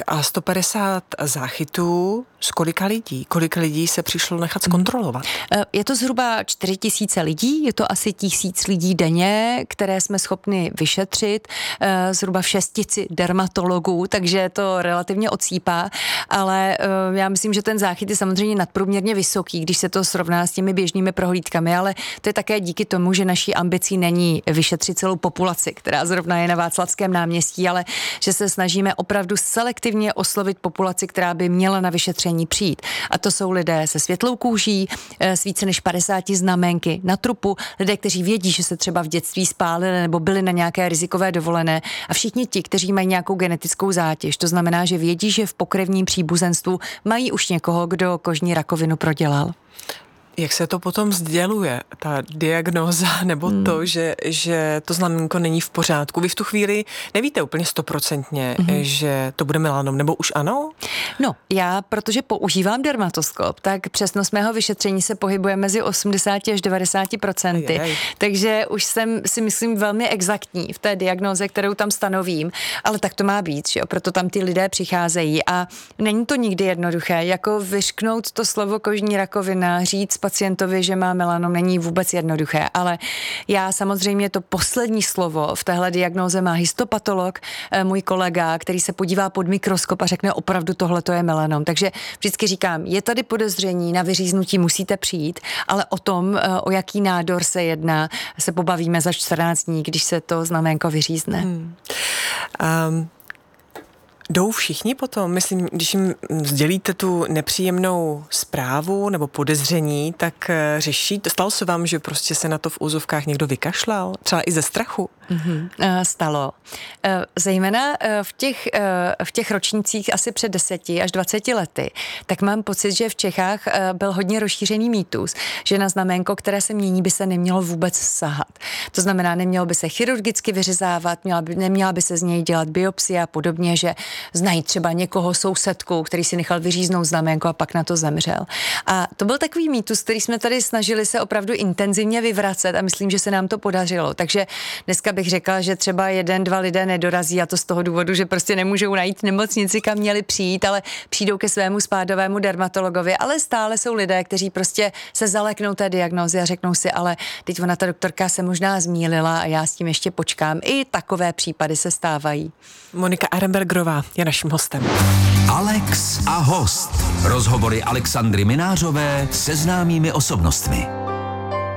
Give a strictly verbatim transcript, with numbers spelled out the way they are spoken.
A sto padesát záchytů z kolika lidí? Kolik lidí se přišlo nechat zkontrolovat? Je to zhruba čtyři tisíce lidí, je to asi tisíc lidí denně, které jsme schopni vyšetřit, zhruba v šestici dermatologů, takže to relativně odsýpá, ale já myslím, že ten záchyt je samozřejmě nadprůměrně vysoký, když se to srovná s těmi běžnými prohlídkami, ale to je také díky tomu, že naší ambicí není vyšetřit celou populaci, která zrovna je na Václavském náměstí, ale že se snažíme opravdu selektivně oslovit populaci, která by měla na vyšetření přijít. A to jsou lidé se světlou kůží, s více než padesáti znamenky na trupu, lidé, kteří vědí, že se třeba v dětství spálili nebo byli na nějaké rizikové dovolené, a všichni ti, kteří mají nějakou genetickou zátěž. To znamená, že vědí, že v pokrevním příbuzenstvu mají už někoho, kdo kožní rakovinu prodělal. Jak se to potom sděluje, ta diagnóza, nebo hmm. to, že, že to znamenko není v pořádku? Vy v tu chvíli nevíte úplně stoprocentně, hmm. že to bude melanom, nebo už ano? No, já, protože používám dermatoskop, tak přesnost mého vyšetření se pohybuje mezi osmdesáti až devadesáti procenty. Takže už jsem si myslím velmi exaktní v té diagnóze, kterou tam stanovím, ale tak to má být, že jo? Proto tam ty lidé přicházejí a není to nikdy jednoduché, jako vyřknout to slovo kožní rakovina, říct pacientovi, že má melanom, není vůbec jednoduché, ale já samozřejmě to poslední slovo v téhle diagnóze má histopatolog, můj kolega, který se podívá pod mikroskop a řekne opravdu tohle to je melanom. Takže vždycky říkám, je tady podezření na vyříznutí, musíte přijít, ale o tom, o jaký nádor se jedná, se pobavíme za čtrnáct dní, když se to znaménko vyřízne. Hmm. Um. Jdou všichni potom? Myslím, když jim sdělíte tu nepříjemnou zprávu nebo podezření, tak řeší, stalo se vám, že prostě se na to v úzovkách někdo vykašlal? Třeba i ze strachu? Mm-hmm. Stalo. Zejména v těch, v těch ročnících asi před deseti až dvaceti lety, tak mám pocit, že v Čechách byl hodně rozšířený mýtus, že na znaménko, které se mění, by se nemělo vůbec sahat. To znamená, nemělo by se chirurgicky vyřezávat, měla by, neměla by se z něj dělat biopsie a podobně, že znají třeba někoho sousedku, který si nechal vyříznout znaménko a pak na to zemřel. A to byl takový mýtus, který jsme tady snažili se opravdu intenzivně vyvracet a myslím, že se nám to podařilo. Takže dneska bych řekla, že třeba jeden, dva lidé nedorazí, a to z toho důvodu, že prostě nemůžou najít nemocnici, kam měli přijít, ale přijdou ke svému spádovému dermatologovi, ale stále jsou lidé, kteří prostě se zaleknou té diagnózy a řeknou si, ale teď ona ta doktorka se možná zmýlila a já s tím ještě počkám. I takové případy se stávají. Monika Arenbergerová je naším hostem. Alex a host. Rozhovory Alexandry Minářové se známými osobnostmi.